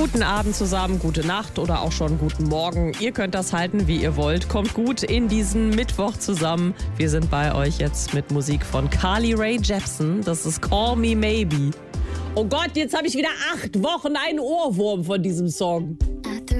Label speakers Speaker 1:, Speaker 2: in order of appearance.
Speaker 1: Guten Abend zusammen, gute Nacht oder auch schon guten Morgen. Ihr könnt das halten, wie ihr wollt. Kommt gut in diesen Mittwoch zusammen. Wir sind bei euch jetzt mit Musik von Carly Rae Jepsen. Das ist Call Me Maybe. Oh Gott, jetzt habe ich wieder 8 Wochen einen Ohrwurm von diesem Song.